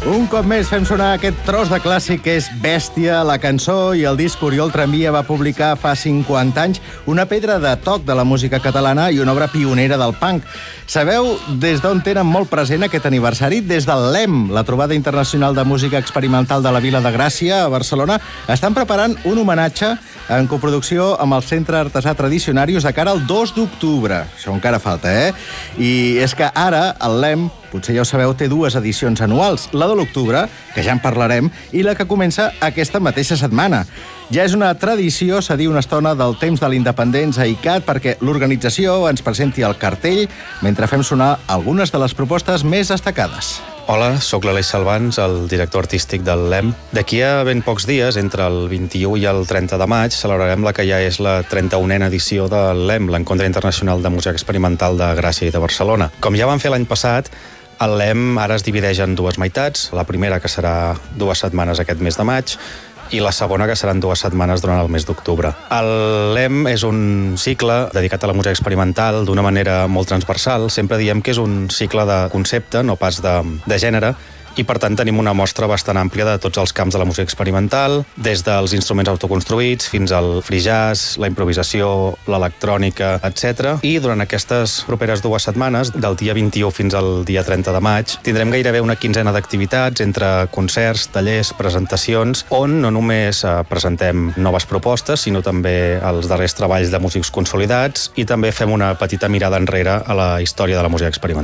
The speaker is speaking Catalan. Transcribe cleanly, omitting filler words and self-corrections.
Un cop més fem sonar aquest tros de clàssic que és Bèstia, la cançó i el disc Oriol Tramvia va publicar fa 50 anys una pedra de toc de la música catalana i una obra pionera del punk. Sabeu des d'on tenen molt present aquest aniversari? Des del LEM, la trobada internacional de música experimental de la Vila de Gràcia, a Barcelona, estan preparant un homenatge en coproducció amb el Centre Artesà Tradicionarius de cara al 2 d'octubre. Això encara falta, I és que ara el LEM, potser ja ho sabeu, té 2 edicions anuals. La de l'octubre, que ja en parlarem, i la que comença aquesta mateixa setmana. Ja és una tradició cedir una estona del temps de l'independents a ICAT perquè l'organització ens presenti el cartell mentre fem sonar algunes de les propostes més destacades. Hola, sóc l'Aleix Salvans, el director artístic del LEM. D'aquí a ben pocs dies, entre el 21 i el 30 de maig, celebrarem la que ja és la 31a edició del LEM, l'Encontre Internacional de Música Experimental de Gràcia i de Barcelona. Com ja vam fer l'any passat, el LEM ara es divideix en 2 meitats. La primera, que serà 2 setmanes aquest mes de maig, i la segona, que seran 2 setmanes durant el mes d'octubre. El LEM és un cicle dedicat a la música experimental d'una manera molt transversal. Sempre diem que és un cicle de concepte, no pas de gènere, i per tant tenim una mostra bastant àmplia de tots els camps de la música experimental, des dels instruments autoconstruïts fins al free jazz, la improvisació, l'electrònica, etc. I durant aquestes properes 2 setmanes, del dia 21 fins al dia 30 de maig, tindrem gairebé una quinzena d'activitats entre concerts, tallers, presentacions, on no només presentem noves propostes, sinó també els darrers treballs de músics consolidats i també fem una petita mirada enrere a la història de la música experimental.